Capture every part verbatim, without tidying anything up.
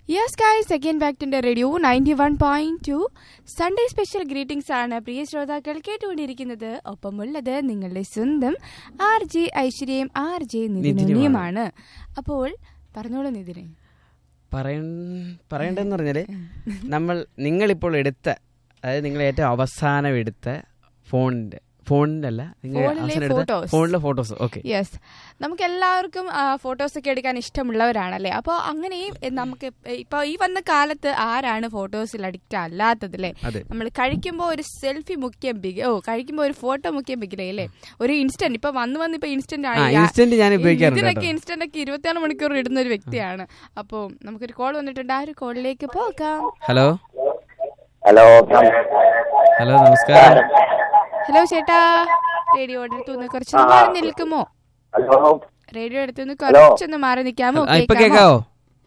Yes guys, again back to the radio ninety-one point two Sunday special greetings ആണ് പ്രിയ ശ്രോതാക്കൾ കേട്ടുകൊണ്ടിരിക്കുന്നത്. ഒപ്പമുള്ളത് നിങ്ങളുടെ സ്വന്തം ആർ ജെ ഐശ്വര്യയും ആർ ജെ നിതിനുമാണ്. അപ്പോൾ പറഞ്ഞോളൂ നിതിനെ. പറയണ്ടെന്ന് പറഞ്ഞാല് നമ്മൾ നിങ്ങളിപ്പോൾ എടുത്ത, അതായത് നിങ്ങൾ ഏറ്റവും അവസാനം എടുത്ത ഫോണിന്റെ ഫോണിന്റെ അല്ല ഫോണിലെ ഫോട്ടോസ്. ഓക്കെ, യെസ്, നമുക്ക് എല്ലാവർക്കും ഫോട്ടോസ് ഒക്കെ എടുക്കാൻ ഇഷ്ടമുള്ളവരാണല്ലേ. അപ്പോൾ അങ്ങനെ നമുക്ക് ഇപ്പൊ ഈ വന്ന കാലത്ത് ആരാണ് ഫോട്ടോസിൽ അഡിക്റ്റ് അല്ലാത്തത് അല്ലേ? നമ്മൾ കഴിക്കുമ്പോൾ ഒരു സെൽഫി മുഖ്യം ബിഗ് ഓ കഴിക്കുമ്പോൾ ഒരു ഫോട്ടോ മുഖ്യം ബിഗിലേ അല്ലേ? ഒരു ഇൻസ്റ്റന്റ് ഇപ്പൊ വന്ന് വന്ന് ഇപ്പൊ ഇൻസ്റ്റന്റ് ആണ്. ഇതിനൊക്കെ ഇൻസ്റ്റന്റ് ഒക്കെ ഇരുപത്തിയാറ് മണിക്കൂർ ഇടുന്ന ഒരു വ്യക്തിയാണ്. അപ്പോൾ നമുക്കൊരു കോൾ വന്നിട്ടുണ്ട്. ആ ഒരു കോളിലേക്ക് പോകാം. ഹലോ ഹലോ ഹലോ നമസ്കാരം. ഹലോ ചേട്ടാ, റേഡിയോ അടുത്തുനിന്ന് കുറച്ചൊന്ന് മാറി നിൽക്കുമോ? റേഡിയോ അടുത്തുനിന്ന് കുറച്ചൊന്ന് മാറി നിൽക്കാമോ? കേൾക്കാവോ?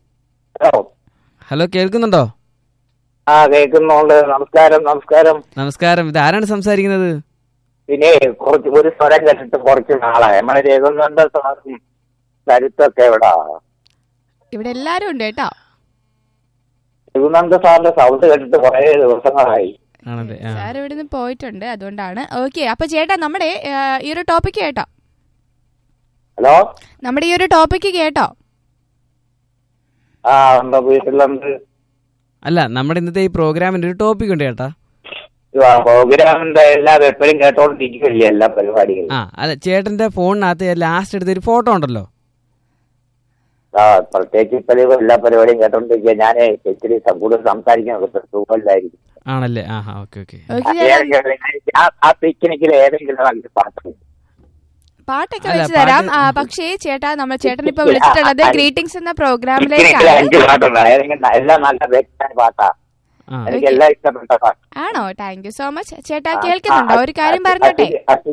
ഹലോ, കേൾക്കുന്നുണ്ടോ? ആ കേൾക്കുന്നുണ്ട്. നമസ്കാരം. നമസ്കാരം നമസ്കാരം. ഇത് ആരാണ് സംസാരിക്കുന്നത്? പിന്നെ കുറച്ച് ഒരു സ്വരം കേട്ടിട്ട് കുറച്ച് നാളായി. നമ്മളെ രഘുനന്ദ സാറും കരുത്തൊക്കെ എവിടാ? ഇവിടെ എല്ലാരും ഉണ്ട് കേട്ടോ. രഘുനന്ദ സാറിന്റെ സൗണ്ട് കേട്ടിട്ട് കുറെ ദിവസങ്ങളായി. സാർ ഇവിടുന്ന് പോയിട്ടുണ്ട്, അതുകൊണ്ടാണ്. ഓക്കെ, അപ്പൊ ചേട്ടാ നമ്മുടെ ഈ ഒരു ടോപ്പിക് കേട്ടോ? ഹലോ, നമ്മുടെ ഈ ഒരു ടോപ്പിക് കേട്ടോ? ആ വീട്ടിലുണ്ട്. അല്ല, നമ്മുടെ ഇന്നത്തെ ഈ പ്രോഗ്രാമിന്റെ ഒരു ടോപ്പിക് ഉണ്ട് ചേട്ടാ. പ്രോഗ്രാമിന്റെ എല്ലാം എപ്പോഴും കേട്ടോണ്ടിരിക്കില്ലേ എല്ലാ പരിപാടികളും? ആ അല്ല, ചേട്ടന്റെ ഫോണിനകത്ത് ലാസ്റ്റ് എടുത്ത ഒരു ഫോട്ടോ ഉണ്ടല്ലോ. ആ പ്രത്യേകിച്ച് ഇപ്പോഴും എല്ലാ പരിപാടിയും കേട്ടോണ്ടിരിക്കുക. ഞാൻ ഇച്ചിരി കൂടുതൽ സംസാരിക്കാൻ സുഖമില്ലായിരിക്കും. ആണല്ലേ? ആഹാ, ഓക്കെ ഓക്കെ. ആ പിക്നിക്കിൽ ഏതെങ്കിലും നല്ല പാട്ട് പാട്ടൊക്കെ വെച്ച് തരാം. പക്ഷേ ചേട്ടാ, നമ്മൾ ചേട്ടൻ ഇപ്പൊ വിളിച്ചിട്ടുള്ളത് ഗ്രീറ്റിംഗ്സ് എന്ന പ്രോഗ്രാമിലേക്കാണ്. എല്ലാം നല്ല വ്യക്തമായ പാട്ടാ, എനിക്ക് എല്ലാം ഇഷ്ടപ്പെട്ട പാട്ട്. ആണോ? Thank you so much. ചേട്ടാ കേൾക്കുന്നുണ്ടോ? ഒരു കാര്യം പറഞ്ഞോട്ടെ.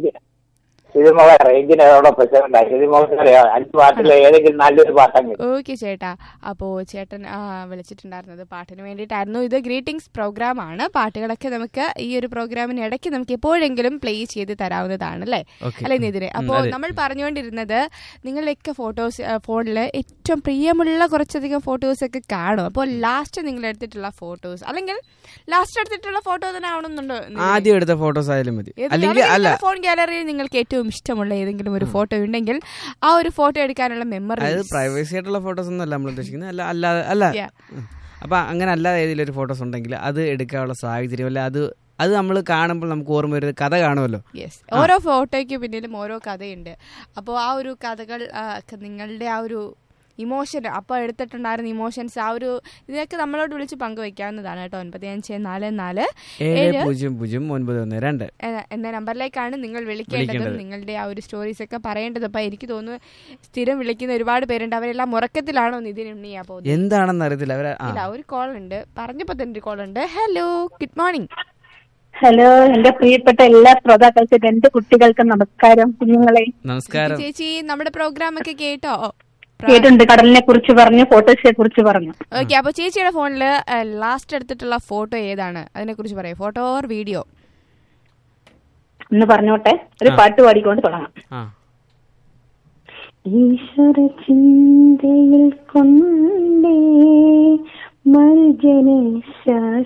ഓക്കെ ചേട്ടാ, അപ്പോ ചേട്ടൻ വിളിച്ചിട്ടുണ്ടായിരുന്നത് പാട്ടിന് വേണ്ടിയിട്ടായിരുന്നു. ഇത് ഗ്രീറ്റിംഗ്സ് പ്രോഗ്രാം ആണ്. പാട്ടുകളൊക്കെ നമുക്ക് ഈ ഒരു പ്രോഗ്രാമിന് ഇടയ്ക്ക് നമുക്ക് എപ്പോഴെങ്കിലും പ്ലേ ചെയ്ത് തരാവുന്നതാണ് അല്ലേ അല്ലെ നിതിനെ? അപ്പോൾ നമ്മൾ പറഞ്ഞുകൊണ്ടിരുന്നത് നിങ്ങളുടെയൊക്കെ ഫോട്ടോസ് ഫോണിൽ ഏറ്റവും പ്രിയമുള്ള കുറച്ചധികം ഫോട്ടോസ് ഒക്കെ കാണും. അപ്പോൾ ലാസ്റ്റ് നിങ്ങൾ എടുത്തിട്ടുള്ള ഫോട്ടോസ്, അല്ലെങ്കിൽ ലാസ്റ്റ് എടുത്തിട്ടുള്ള ഫോട്ടോ തന്നെ ആവണമെന്നുണ്ടോ? ആദ്യം എടുത്ത ഫോട്ടോസ് ആയാലും മതി. ഫോൺ ഗാലറിയിൽ നിങ്ങൾക്ക് ഏറ്റവും ഇഷ്ടമുള്ള ഏതെങ്കിലും ഒരു ഫോട്ടോ ഉണ്ടെങ്കിൽ ആ ഒരു ഫോട്ടോ എടുക്കാനുള്ള മെമ്മറി. പ്രൈവസി ആയിട്ടുള്ള ഫോട്ടോസ് ഒന്നും അല്ല നമ്മൾ ഉദ്ദേശിക്കുന്നത്. അല്ല അല്ല അല്ല അപ്പൊ അങ്ങനെ അല്ലാതെ ഏതെങ്കിലും ഒരു ഫോട്ടോസ് ഉണ്ടെങ്കിൽ അത് എടുക്കാനുള്ള സാഹചര്യം അല്ല, അത് അത് നമ്മൾ കാണുമ്പോൾ നമുക്ക് ഓർമ്മ വരുന്നത് കഥ കാണുമല്ലോ. യെസ്, ഓരോ ഫോട്ടോയ്ക്ക് പിന്നിലും ഓരോ കഥയുണ്ട്. അപ്പോൾ ആ ഒരു കഥകൾ നിങ്ങളുടെ ആ ഒരു ഇമോഷൻ, അപ്പോൾ എടുത്തിട്ടുണ്ടായിരുന്ന ഇമോഷൻസ്, ആ ഒരു ഇതൊക്കെ നമ്മളോട് വിളിച്ച് പങ്കുവെക്കാവുന്നതാണ് കേട്ടോ. ഒൻപത് അഞ്ച് നാല് നാല് ഏഴ് പൂജ്യം പൂജ്യം ഒൻപത് ഒന്ന് രണ്ട് എന്ന നമ്പറിലേക്കാണ് നിങ്ങൾ വിളിക്കേണ്ടത്. നിങ്ങളുടെ ആ ഒരു സ്റ്റോറീസ് ഒക്കെ പറയേണ്ടത്. അപ്പൊ എനിക്ക് തോന്നുന്നു സ്ഥിരം വിളിക്കുന്ന ഒരുപാട് പേരുണ്ട്. അവരെല്ലാം ഉറക്കത്തിലാണോ നിതിനുണ്ണിയാ പോകുന്നത്? എന്താണെന്ന് അറിയത്തില്ല. ഇല്ല, ഒരു കോൾ ഉണ്ട്. പറഞ്ഞപ്പോ തന്നെ ഒരു കോൾ ഉണ്ട്. Hello, good morning. ഹലോ, എന്റെ പ്രിയപ്പെട്ട എല്ലാ ശ്രോതാക്കൾക്കും എന്റെ കുട്ടികൾക്കും നമസ്കാരം. കുഞ്ഞുങ്ങളെ നമസ്കാരം. ചേച്ചി, നമ്മുടെ പ്രോഗ്രാം ഒക്കെ കേട്ടോ? കേട്ടുണ്ട്. കടലിനെ കുറിച്ച് പറഞ്ഞു, ഫോട്ടോസിനെ കുറിച്ച് പറഞ്ഞു. ഓക്കെ, അപ്പൊ ചേച്ചിയുടെ ഫോണില് ലാസ്റ്റ് എടുത്തിട്ടുള്ള ഫോട്ടോ ഏതാണ്? അതിനെ കുറിച്ച് പറയാം. ഫോട്ടോ ഓർ വീഡിയോ എന്ന് പറഞ്ഞോട്ടെ. ഒരു പാട്ട് പാടിക്കൊണ്ട് തുടങ്ങാം. ഈശ്വര ചിന്തയിൽ കൊണ്ടേ മർജന